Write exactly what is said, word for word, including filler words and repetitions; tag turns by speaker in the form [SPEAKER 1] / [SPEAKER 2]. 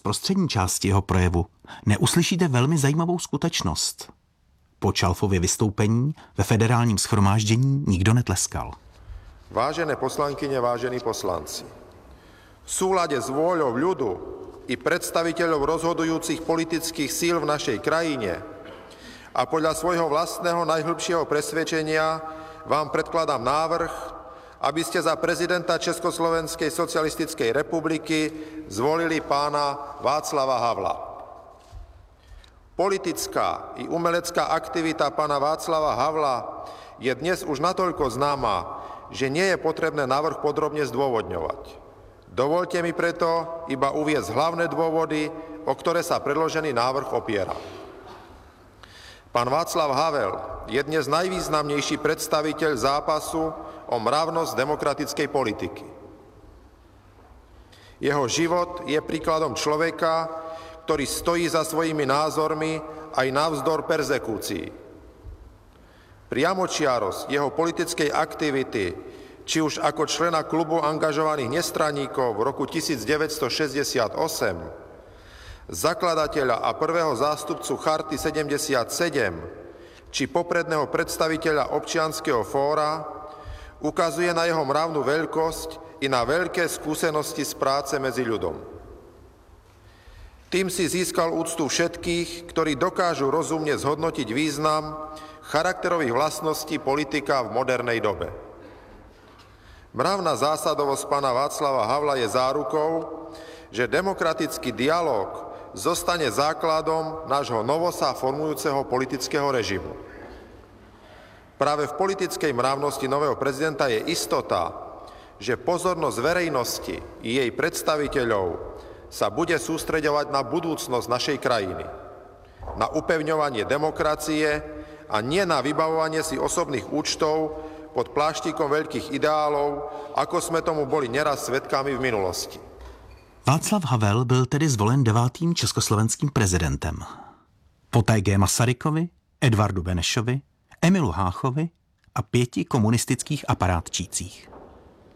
[SPEAKER 1] bezprostřední části jeho projevu neuslyšíte velmi zajímavou skutečnost. Po Čalfově vystoupení ve federálním shromáždění nikdo netleskal.
[SPEAKER 2] Vážené poslankyne, vážení poslanci, v súlade s vôľou ľudu i predstaviteľov rozhodujúcich politických síl v našej krajine a podľa svojho vlastného najhlbšieho presvedčenia vám predkladám návrh, aby ste za prezidenta Československej socialistickej republiky zvolili pána Václava Havla. Politická i umelecká aktivita pána Václava Havla je dnes už natoľko známa, že nie je potrebné návrh podrobne zdôvodňovať. Dovoľte mi preto iba uviesť hlavné dôvody, o ktoré sa predložený návrh opiera. Pán Václav Havel je dnes najvýznamnejší predstaviteľ zápasu o mravnosť demokratickej politiky. Jeho život je príkladom človeka, ktorý stojí za svojimi názormi aj navzdor perzekúcii. Priamočiarosť jeho politickej aktivity, či už ako člena klubu angažovaných nestraníkov v roku devätnásťstošesťdesiatosem, zakladateľa a prvého zástupcu Charty sedemdesiatsedem, či popredného predstaviteľa občianskeho fóra, ukazuje na jeho mravnú veľkosť i na veľké skúsenosti z práce medzi ľudom. Tým si získal úctu všetkých, ktorí dokážu rozumne zhodnotiť význam charakterových vlastností politika v modernej dobe. Mravná zásadovosť pána Václava Havla je zárukou, že demokratický dialóg zostane základom nášho novosa formujúceho politického režimu. Práve v politickej mravnosti nového prezidenta je istota, že pozornosť verejnosti i jej predstaviteľov sa bude sústreďovať na budúcnosť našej krajiny, na upevňovanie demokracie a nie na vybavovanie si osobných účtov pod pláštikom veľkých ideálov, ako sme tomu boli neraz svedkami v minulosti.
[SPEAKER 1] Václav Havel byl tedy zvolen devátým československým prezidentem. Poté G. Masarykovi, Edvardu Benešovi, Emilu Háchovi a pěti komunistických aparátčících.